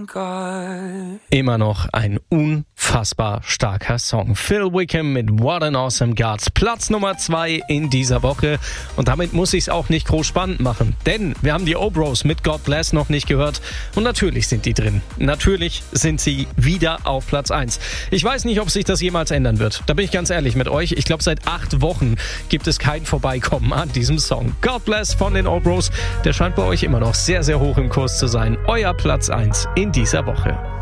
God. Immer noch ein unfassbar starker Song. Phil Wickham mit What an Awesome God. Platz Nummer 2 in dieser Woche. Und damit muss ich es auch nicht groß spannend machen. Denn wir haben die O-Bros mit God Bless noch nicht gehört. Und natürlich sind die drin. Natürlich sind sie wieder auf Platz 1. Ich weiß nicht, ob sich das jemals ändern wird. Da bin ich ganz ehrlich mit euch. Ich glaube, seit 8 Wochen gibt es kein Vorbeikommen an diesem Song. God Bless von den O-Bros. Der scheint bei euch immer noch sehr, sehr hoch im Kurs zu sein. Euer Platz 1 in dieser Woche.